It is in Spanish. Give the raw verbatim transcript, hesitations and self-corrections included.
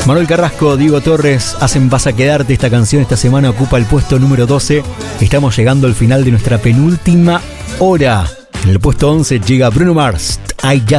Manuel Carrasco, Diego Torres hacen Vas a Quedarte. Esta canción esta semana ocupa el puesto número doce. Estamos llegando al final de nuestra penúltima hora. En el puesto once llega Bruno Mars, I Just